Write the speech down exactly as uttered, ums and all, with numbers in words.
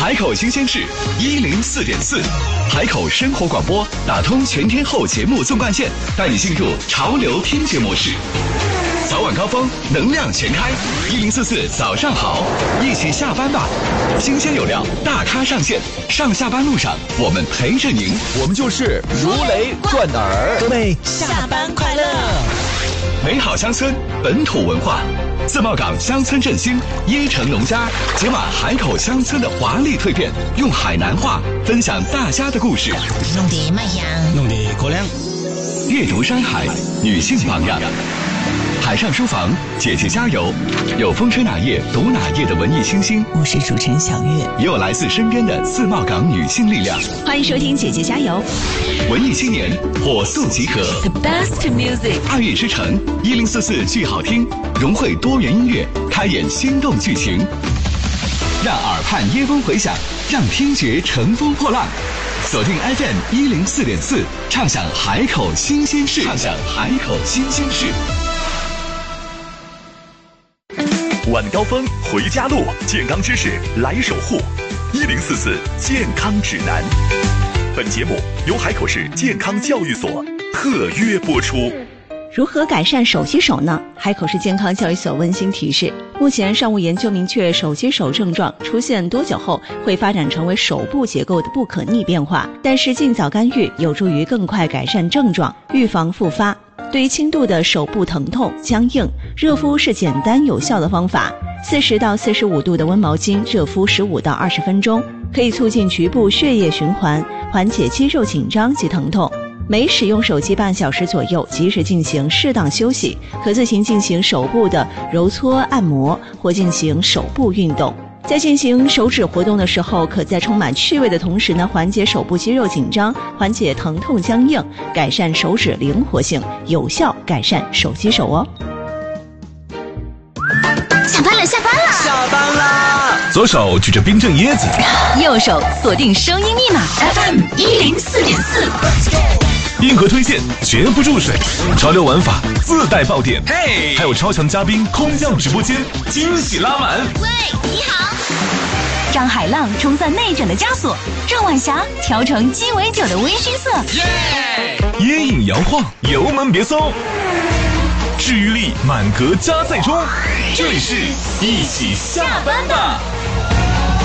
海口新鲜事一零四点四，海口生活广播打通全天候节目纵贯线，带你进入潮流听觉模式。早晚高峰，能量全开，一零四四早上好，一起下班吧。新鲜有料，大咖上线，上下班路上我们陪着您， 我们就是如雷贯耳。 各位下班快乐！ 美好乡村，本土文化。自贸港乡村振兴，椰城农家解码海口乡村的华丽蜕变，用海南话分享大家的故事。 弄得卖香， 弄得可亮。 阅读山海，女性榜样。海上书房，姐姐加油！有风吹哪页读哪页的文艺清新， 我是主持人小月， 也有来自身边的自贸港女性力量。 欢迎收听姐姐加油！ 文艺青年火速集合 ，The best music， 爱乐之城一零四四剧好听，融汇多元音乐，开演心动剧情，让耳畔椰风回响，让听觉乘风破浪。锁定 F M 一零四点四，畅享海口新鲜事，畅享海口新鲜事。晚高峰回家路，健康知识来守护。一零四四健康指南。本节目由海口市健康教育所特约播出。 如何改善手洗手呢？海口市健康教育所温馨提示：目前尚无研究明确手洗手症状出现多久后会发展成为手部结构的不可逆变化，但是尽早干预有助于更快改善症状，预防复发。对于轻度的手部疼痛、僵硬，热敷是简单有效的方法。四十到四十五度的温毛巾热敷十五到二十分钟，可以促进局部血液循环，缓解肌肉紧张及疼痛。每使用手机半小时左右，及时进行适当休息，可自行进行手部的揉搓按摩或进行手部运动。在进行手指活动的时候，可在充满趣味的同时呢，缓解手部肌肉紧张，缓解疼痛僵硬，改善手指灵活性，有效改善手洗手哦。 下班了，下班了， 下班啦！ 左手举着冰镇椰子， 右手锁定声音密码 F M 一零四点四。 硬核推荐绝不注水，潮流玩法自带爆点，嘿，还有超强嘉宾空降直播间，惊喜拉满。 喂，你好。 张海浪冲散内诊的枷锁，郑晚霞调成鸡尾酒的微醺色， 耶！椰饮摇晃，油门别松，治愈力满格加载中。这里是一起下班吧。